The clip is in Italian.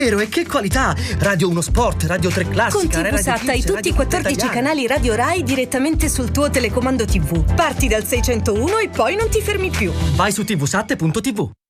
E che qualità! Radio 1 Sport, Radio 3 Classica, Con TV Radio Sat hai Kids, tutti i Radio 14 Italiana. canali Radio Rai direttamente sul tuo telecomando TV. Parti dal 601 e poi non ti fermi più. Vai su tvsat.tv.